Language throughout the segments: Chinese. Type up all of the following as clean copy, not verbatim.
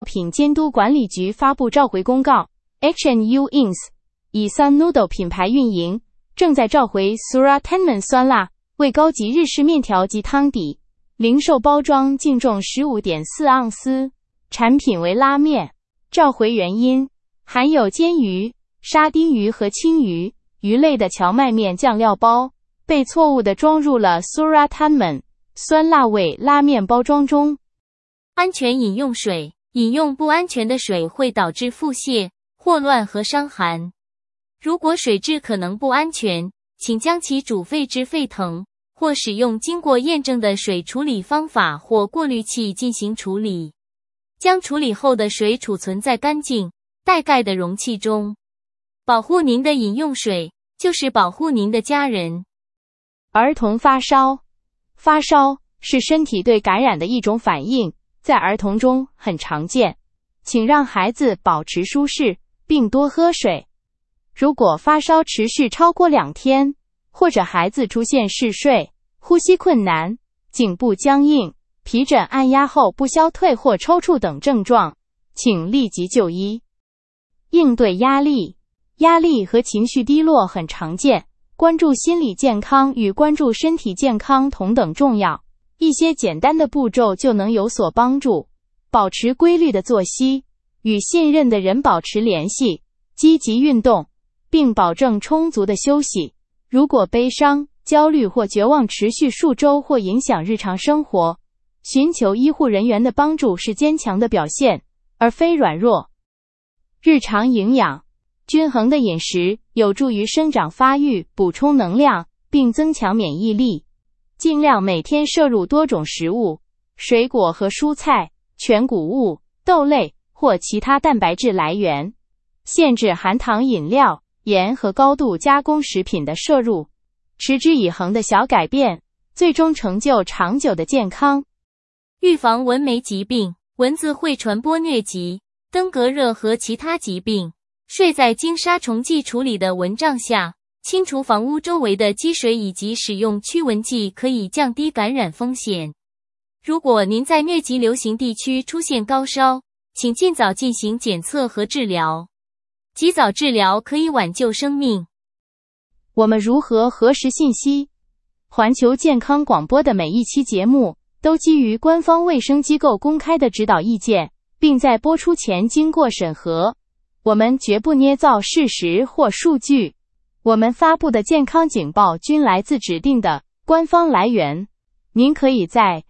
品监督管理局发布召回公告 ，HNU Inc. 以 Sun Noodle 品牌运营，正在召回 Suratanman 酸辣味高级日式面条及汤底，零售包装净重 15.4 盎司，产品为拉面。召回原因：含有煎鱼、沙丁鱼和青鱼、鱼类的荞麦面酱料包，被错误地装入了 Suratanman 酸辣味拉面包装中。 安全饮用水，饮用不安全的水会导致腹泻、霍乱和伤寒。如果水质可能不安全，请将其煮沸至沸腾，或使用经过验证的水处理方法或过滤器进行处理。将处理后的水储存在干净、带盖的容器中。保护您的饮用水，就是保护您的家人。 儿童发烧。发烧是身体对感染的一种反应，在儿童中很常见。请让孩子保持舒适，并多喝水。如果发烧持续超过2天，或者孩子出现嗜睡、呼吸困难、颈部僵硬、皮疹按压后不消退或抽搐等症状，请立即就医。应对压力。压力和情绪低落很常见，关注心理健康与关注身体健康同等重要。一些简单的步骤就能有所帮助。保持规律的作息，与信任的人保持联系，积极运动，并保证充足的休息。如果悲伤、焦虑或绝望持续数周或影响日常生活，寻求医护人员的帮助是坚强的表现，而非软弱。日常营养。均衡的饮食有助于生长发育，补充能量，并增强免疫力。尽量每天摄入多种食物，水果和蔬菜、全谷物、豆类或其他蛋白质来源。限制含糖饮料、盐和高度加工食品的摄入。持之以恒的小改变，最终成就长久的健康。 预防蚊媒疾病。蚊子会传播疟疾、登革热和其他疾病。睡在经杀虫剂处理的蚊帐下，清除房屋周围的积水以及使用驱蚊剂可以降低感染风险。如果您在疟疾流行地区出现高烧，请尽早进行检测和治疗。及早治疗可以挽救生命。 我们如何核实信息？环球健康广播的每一期节目都基于官方卫生机构公开的指导意见，并在播出前经过审核。我们绝不捏造事实或数据。我们发布的健康警报均来自指定的官方来源。您可以在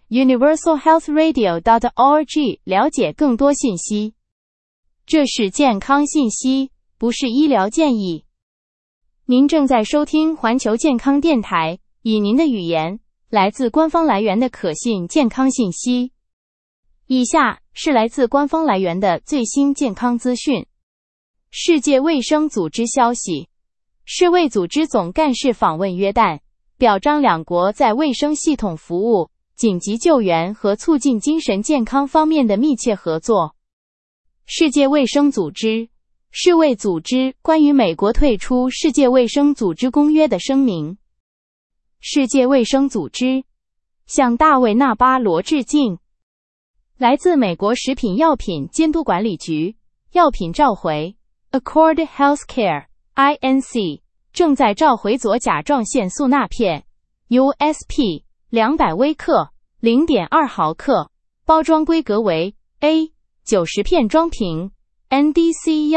universalhealthradio.org 了解更多信息。这是健康信息，不是医疗建议。您正在收听环球健康电台，以您的语言，来自官方来源的可信健康信息。以下是来自官方来源的最新健康资讯。世界卫生组织消息，世卫组织总干事访问约旦，表彰两国在卫生系统服务、紧急救援和促进精神健康方面的密切合作。世界卫生组织，世卫组织关于美国退出世界卫生组织公约的声明。世界卫生组织向大卫·纳巴罗致敬。来自美国食品药品监督管理局，药品召回。Accord Healthcare Inc. 正在召回左甲状腺素钠片 USP 200微克 0.2 毫克，包装规格为 A 90片装瓶 NDC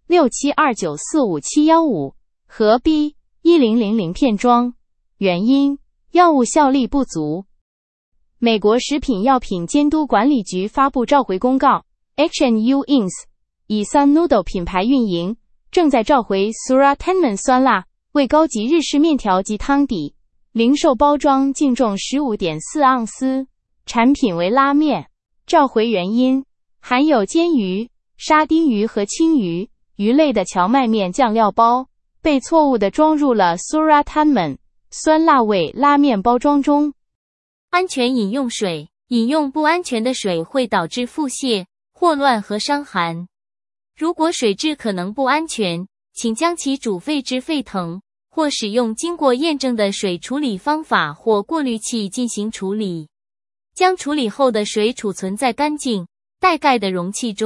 167294575和 B 1000片装。原因：药物效力不足。美国食品药品监督管理局发布召回公告 HNU Inc. 以 Sun Noodle 品牌运营，正在召回 Suratanman 酸辣味高级日式面条及汤底，零售包装净重 15.4 盎司，产品为拉面。召回原因：含有煎鱼、沙丁鱼和青鱼、鱼类的荞麦面酱料包，被错误地装入了 Suratanman 酸辣味拉面包装中。 安全饮用水。饮用不安全的水会导致腹泻、霍乱和伤寒。如果水质可能不安全，请将其煮沸至沸腾，或使用经过验证的水处理方法或过滤器进行处理。将处理后的水储存在干净、带盖的容器中。